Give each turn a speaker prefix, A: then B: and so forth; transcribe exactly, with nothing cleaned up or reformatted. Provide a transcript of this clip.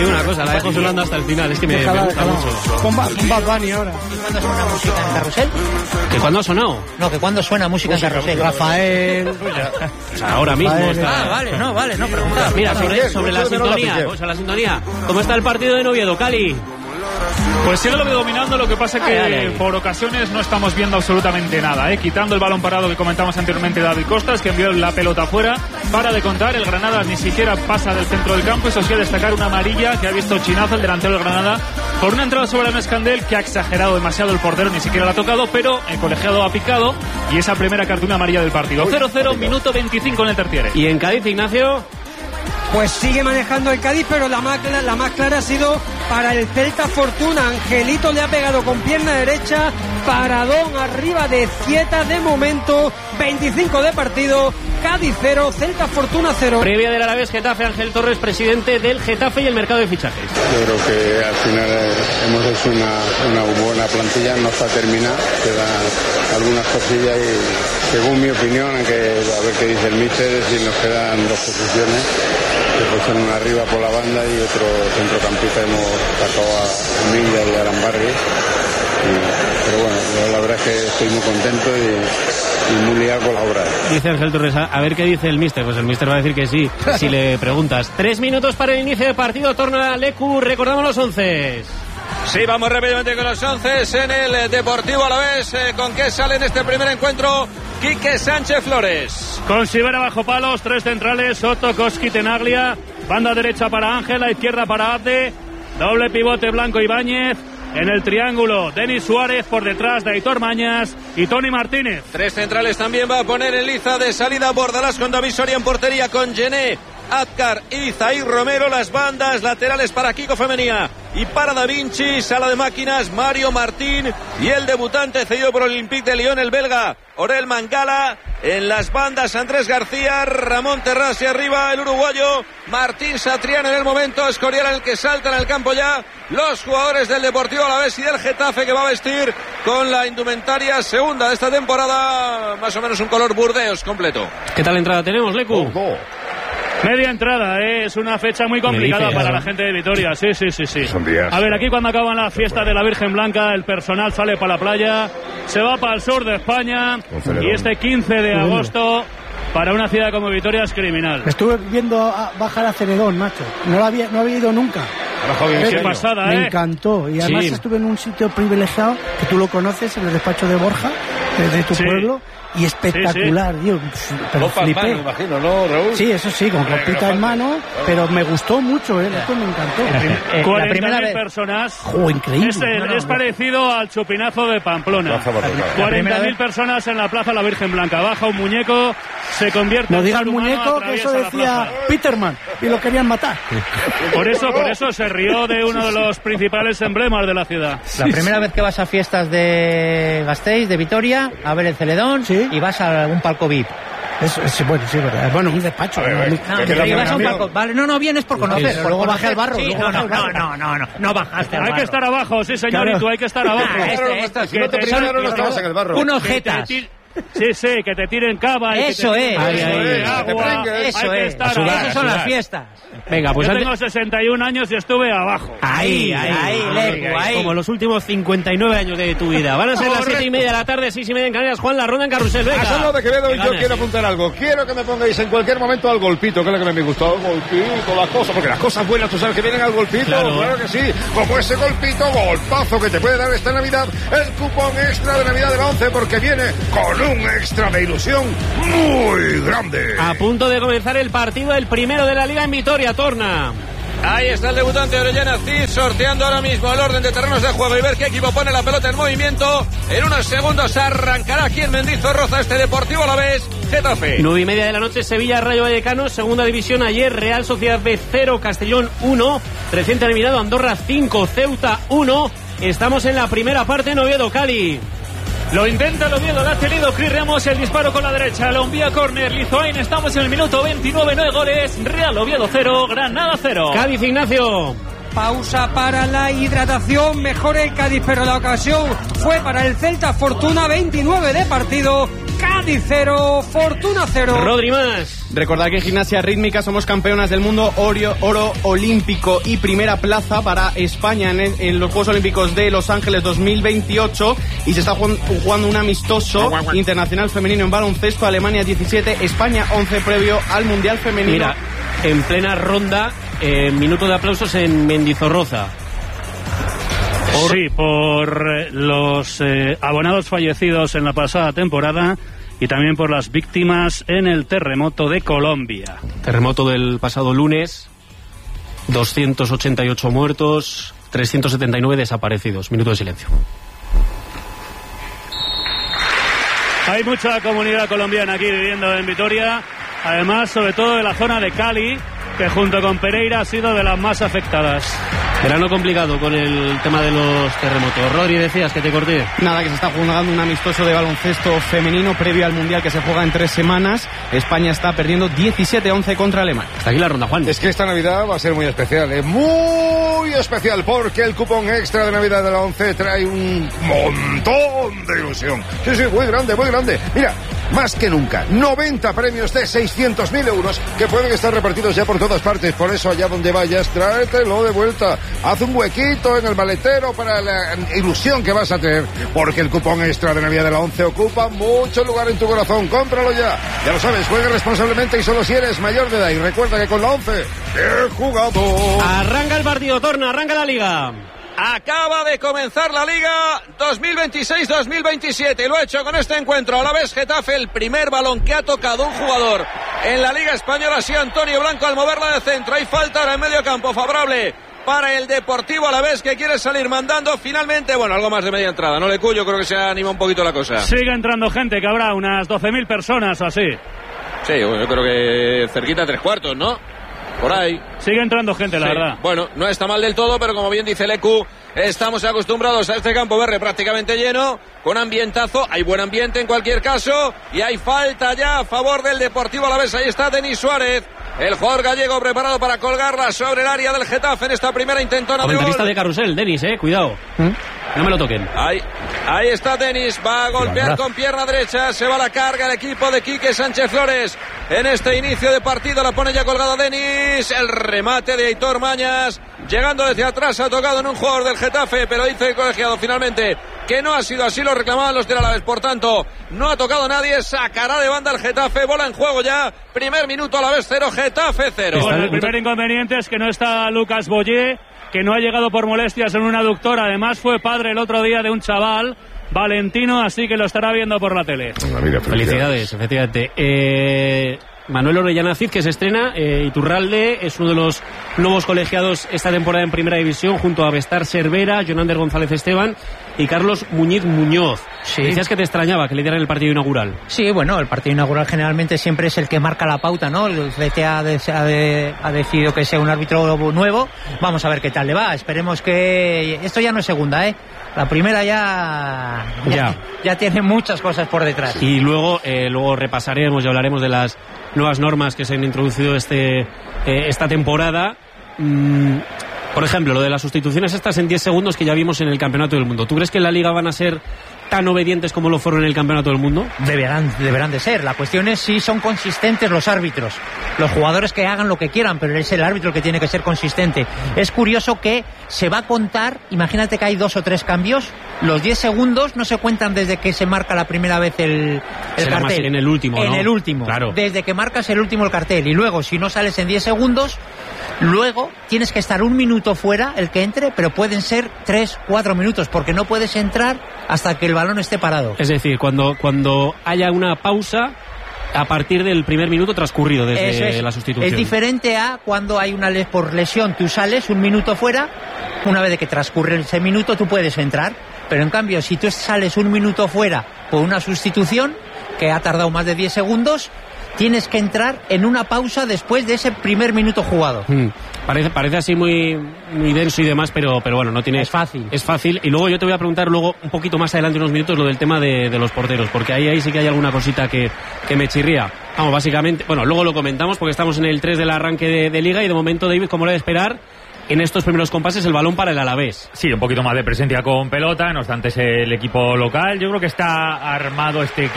A: digo una cosa, la dejo sonando hasta el final, es que me, me gusta mucho.
B: Pon Bad Bunny ahora.
C: ¿Cuándo suena música en Carrusel?
A: ¿Que cuándo ha sonado?
C: No, que cuándo suena música en Carrusel.
B: Rafael.
A: O sea, ahora mismo
B: Rafael.
A: está...
C: Ah, vale, no, vale, no pregunta.
A: Mira, sobre, sobre la sintonía, o sea, la sintonía. ¿Cómo está el partido de Oviedo, Cali?
D: Pues sí, lo veo dominando, lo que pasa es que
A: Ay, ay, ay.
D: por ocasiones no estamos viendo absolutamente nada, ¿eh? Quitando el balón parado que comentamos anteriormente de David Costas, que envió la pelota afuera, para de contar, el Granada ni siquiera pasa del centro del campo. Eso sí, a destacar una amarilla que ha visto Chinazo, el delantero del Granada, por una entrada sobre el Escandel que ha exagerado demasiado el portero, ni siquiera la ha tocado, pero el colegiado ha picado y esa primera cartulina amarilla del partido. cero cero, minuto veinticinco en el tertiere.
A: ¿Y en Cádiz, Ignacio?
B: Pues sigue manejando el Cádiz, pero la más, la más clara ha sido para el Celta Fortuna. Angelito le ha pegado con pierna derecha, paradón arriba de Zieta de momento, veinticinco de partido, Cádiz cero, Celta Fortuna cero.
A: Previa del Alavés Getafe, Ángel Torres, presidente del Getafe y el mercado de fichajes.
E: Yo creo que al final eh, hemos hecho una, una buena plantilla, no está terminada, quedan algunas cosillas y según mi opinión, aunque a ver qué dice el míster, es decir, nos quedan dos posiciones. Que pusieron una arriba por la banda y otro centrocampista. Hemos sacado a Milla y a Arambarri. Pero bueno, yo la verdad es que estoy muy contento y, y muy liado con la obra.
A: Dice Ángel Torres, a, a ver qué dice el míster. Pues el míster va a decir que sí, si le preguntas. Tres minutos para el inicio del partido. Torna Lecu, recordamos los once.
F: Sí, vamos rápidamente con los once en el Deportivo Alavés. Eh, ¿Con qué sale en este primer encuentro? Quique Sánchez Flores.
D: Con Sivera bajo palos, tres centrales, Soto, Koski, Tenaglia, banda derecha para Ángel, la izquierda para Abde, doble pivote Blanco Ibáñez, en el triángulo Denis Suárez, por detrás de Aitor Mañas y Toni Martínez.
F: Tres centrales también va a poner en liza de salida Bordalás con David Soria en portería, con Gené, Azcar y Zair Romero. Las bandas laterales para Kiko Femenía y para Da Vinci, sala de máquinas Mario Martín y el debutante cedido por el Olympique de Lyon, el belga Orel Mangala. En las bandas Andrés García, Ramón Terrás y arriba el uruguayo Martín Satrián. En el momento Escorial, en el que saltan al campo ya los jugadores del Deportivo Alavés y del Getafe, que va a vestir con la indumentaria segunda de esta temporada, más o menos un color burdeos completo.
A: ¿Qué tal entrada tenemos, Lecu?
D: Oh, oh. Media entrada, ¿eh? Es una fecha muy complicada para la gente de Vitoria. Sí, sí, sí, sí. A ver, aquí cuando acaban la fiesta de la Virgen Blanca, el personal sale para la playa, se va para el sur de España y este quince de agosto para una ciudad como Vitoria es criminal.
B: Estuve viendo a bajar a Celedón, macho. No lo había, no había ido nunca.
D: Qué pasada, ¿eh?
B: Me encantó. Y además
A: sí.
B: estuve en un sitio privilegiado, que tú lo conoces, en el despacho de Borja, de, de tu
D: sí.
B: pueblo. Y espectacular, sí, sí. Tío. Pero
G: Copa
B: flipé.
G: En mano, imagino, ¿no, Raúl?
B: Sí, eso sí, con copita en mano, pero me gustó mucho, ¿eh? Esto me encantó.
C: Eh,
D: cuarenta
C: primera
D: mil
C: vez...
D: personas.
B: ¡Oh, increíble!
D: Es, el,
C: no, no,
D: es
C: no.
D: parecido al chupinazo de Pamplona. cuarenta mil personas en la Plaza La Virgen Blanca. Baja un muñeco, se convierte
B: No
D: en
B: diga
D: ser
B: el
D: humano,
B: muñeco, que eso
D: atraviesa la
B: decía
D: plaza.
B: Peterman, y lo querían matar.
D: Por eso, por eso se rió de uno de los principales emblemas de la ciudad.
C: La primera vez que vas a fiestas de Gasteiz, de Vitoria, a ver el Celedón,
B: ¿sí?
C: Y vas a un palco V I P.
B: Es, es, bueno, sí, verdad. Bueno, un despacho.
G: A ver, a ver.
C: No,
G: Que
C: que
G: la
C: ibas a un
G: amigo.
C: palco. Vale, no, no vienes por conocer.
B: Sí,
C: por
B: luego
C: conocer.
B: bajé al barro,
C: Sí,
B: luego
C: no,
B: bajé
C: no,
B: al barro.
C: no, no, no, no bajaste al
D: Hay
C: barro.
D: que estar abajo, sí señorito,
B: Claro.
D: hay que estar abajo.
C: Ah, este, este,
G: Si no te pisaron, no estabas en el barro.
C: Unos
D: Que te
C: jetas.
D: ti- Sí, sí, que te tiren cava. Y
C: Eso
D: que te
C: es.
D: tiren
C: Ay, ay, ay.
D: agua.
C: Eso
D: Hay que
C: es.
D: estar
C: Esas
D: abajo.
C: son las fiestas.
A: Venga, pues
D: Yo
A: antes...
D: tengo sesenta y un años y estuve abajo.
C: Ahí, ahí, Lecu, ahí.
A: Como los últimos cincuenta y nueve años de tu vida. Van a ser las siete y media de la tarde, seis y media en Canarias. Juan, la ronda en Carrusel, venga.
G: A Salvo de Quevedo,
A: Que
G: yo
A: ganes.
G: quiero apuntar algo. Quiero que me pongáis en cualquier momento al golpito, que es lo que me gustó. Al golpito, las cosas, porque las cosas buenas, tú sabes que vienen al golpito.
A: Claro.
G: Claro que sí. Como ese golpito, golpazo que te puede dar esta Navidad. El cupón extra de Navidad de la once, porque viene con un extra de ilusión muy grande.
A: A punto de comenzar el partido, el primero de la Liga en Vitoria, Torna.
F: Ahí está el debutante Orellana Cid, sorteando ahora mismo el orden de terrenos de juego y ver qué equipo pone la pelota en movimiento. En unos segundos arrancará aquí en Mendizorroza este Deportivo Alavés, Getafe.
A: Nueve y media de la noche, Sevilla, Rayo Vallecano, segunda división ayer, Real Sociedad B cero, Castellón uno, recién terminado Andorra cinco, Ceuta uno. Estamos en la primera parte en Oviedo, Cali.
D: Lo intenta el Oviedo, lo ha tenido Cris Ramos, el disparo con la derecha, lo envía córner, Lizoain, estamos en el minuto veintinueve, nueve goles, Real Oviedo cero, Granada cero.
A: Cádiz, Ignacio.
B: Pausa para la hidratación, mejor el Cádiz, pero la ocasión fue para el Celta Fortuna, veintinueve de partido, Cádiz cero, Fortuna cero.
A: Rodri más.
H: Recordad que en gimnasia rítmica somos campeonas del mundo, oro, oro olímpico y primera plaza para España en, el, en los Juegos Olímpicos de Los Ángeles dos mil veintiocho, y se está jugando un amistoso internacional femenino en baloncesto. Alemania diecisiete, España once, previo al Mundial Femenino.
A: Mira, en plena ronda, eh, minuto de aplausos en Mendizorroza.
I: Por... Sí, por los eh, abonados fallecidos en la pasada temporada y también por las víctimas en el terremoto de Colombia.
A: Terremoto del pasado lunes, doscientos ochenta y ocho muertos, trescientos setenta y nueve desaparecidos. Minuto de silencio.
I: Hay mucha comunidad colombiana aquí viviendo en Vitoria, además sobre todo de la zona de Cali, que junto con Pereira ha sido de las más afectadas.
A: Verano complicado con el tema de los terremotos. Rodri, decías que te corté.
H: Nada, que se está jugando un amistoso de baloncesto femenino previo al Mundial que se juega en tres semanas. España está perdiendo diecisiete a once contra Alemania.
A: Está aquí la ronda, Juan.
G: Es que esta Navidad va a ser muy especial, ¿eh? Muy especial, porque el cupón extra de Navidad de la once trae un montón de ilusión. Sí, sí, muy grande, muy grande. Mira, más que nunca, noventa premios de seiscientos mil euros que pueden estar repartidos ya por todas partes. Por eso, allá donde vayas, tráetelo de vuelta. Haz un huequito en el maletero para la ilusión que vas a tener, porque el cupón extra de Navidad de la once ocupa mucho lugar en tu corazón. Cómpralo ya. Ya lo sabes, juega responsablemente y solo si eres mayor de edad. Y recuerda que con la once he jugado.
A: Arranca el partido, Torna, arranca la liga.
F: Acaba de comenzar la Liga dos mil veintiséis dos mil veintisiete y lo ha hecho con este encuentro. A la vez Getafe, el primer balón que ha tocado un jugador en la Liga Española ha sido Antonio Blanco al moverla de centro. Hay falta ahora en medio campo favorable para el Deportivo Alavés, que quiere salir mandando finalmente. Bueno, algo más de media entrada, ¿no? Lecu, yo creo que se anima un poquito la cosa.
I: Sigue entrando gente, que habrá unas doce mil personas o así.
F: Sí, bueno, yo creo que cerquita tres cuartos, ¿no? Por ahí.
I: Sigue entrando gente, la
F: sí.
I: verdad.
F: Bueno, no está mal del todo, pero como bien dice Lecu, estamos acostumbrados a este campo verde prácticamente lleno, con ambientazo. Hay buen ambiente en cualquier caso, y hay falta ya a favor del Deportivo Alavés. Ahí está Denis Suárez, el jugador gallego, preparado para colgarla sobre el área del Getafe en esta primera intentona de gol.
A: Comentarista de carrusel, Denis, eh, cuidado. ¿Mm? No me lo toquen.
F: Ahí, ahí está Denis, va a golpear con pierna derecha, se va la carga el equipo de Quique Sánchez Flores. En este inicio de partido la pone ya colgada Denis, el remate de Aitor Mañas, llegando desde atrás, ha tocado en un jugador del Getafe, pero dice el colegiado finalmente que no ha sido así, lo reclamaban los del Alavés, por tanto, no ha tocado nadie, sacará de banda el Getafe, bola en juego ya, primer minuto Alavés cero, Getafe cero.
I: Bueno, el primer inconveniente es que no está Lucas Boyé, que no ha llegado por molestias en un aductor, además fue padre el otro día de un chaval, Valentino, así que lo estará viendo por la tele.
A: Felicidades, efectivamente. Eh... Manuel Orellana Cid, que se estrena, eh, Iturralde es uno de los nuevos colegiados esta temporada en Primera División, junto a Bestar Cervera, Jonander González Esteban y Carlos Muñiz Muñoz. Sí. Decías que te extrañaba que le dieran el partido inaugural.
C: Sí, bueno, el partido inaugural generalmente siempre es el que marca la pauta, ¿no? El C T A ha, de, ha, de, ha decidido que sea un árbitro nuevo. Vamos a ver qué tal le va. Esperemos que... Esto ya no es segunda, ¿eh? La primera ya ya, ya. ya tiene muchas cosas por detrás.
A: Y luego, eh, luego repasaremos y hablaremos de las nuevas normas que se han introducido este eh, esta temporada. Mm, por ejemplo, lo de las sustituciones estas en diez segundos que ya vimos en el Campeonato del Mundo. ¿Tú crees que en la Liga van a ser tan obedientes como lo fueron en el Campeonato del Mundo?
C: Deberán, deberán de ser. La cuestión es si son consistentes los árbitros. Los jugadores que hagan lo que quieran, pero es el árbitro el que tiene que ser consistente. Es curioso que se va a contar, imagínate que hay dos o tres cambios, los diez segundos no se cuentan desde que se marca la primera vez el, el cartel.
A: En el último,
C: En
A: ¿no?
C: el último.
A: Claro.
C: Desde que marcas el último el cartel. Y luego, si no sales en diez segundos, luego tienes que estar un minuto fuera, el que entre, pero pueden ser tres, cuatro minutos, porque no puedes entrar hasta que el balón esté parado.
A: Es decir, cuando, cuando haya una pausa a partir del primer minuto transcurrido desde es, la sustitución.
C: Es diferente a cuando hay una les por lesión, tú sales un minuto fuera, una vez de que transcurre ese minuto tú puedes entrar, pero en cambio si tú sales un minuto fuera por una sustitución que ha tardado más de diez segundos, tienes que entrar en una pausa después de ese primer minuto jugado.
A: Hmm. Parece, parece así muy, muy denso y demás, pero, pero bueno, no tiene...
C: Es fácil.
A: Es fácil. Y luego yo te voy a preguntar luego, un poquito más adelante, unos minutos, lo del tema de, de los porteros, porque ahí, ahí sí que hay alguna cosita que, que me chirría. Vamos, básicamente... Bueno, luego lo comentamos porque estamos en el tres del arranque de, de Liga y de momento, David, como lo de esperar, en estos primeros compases el balón para el Alavés.
J: Sí, un poquito más de presencia con pelota, no obstante es el equipo local. Yo creo que está armado este equipo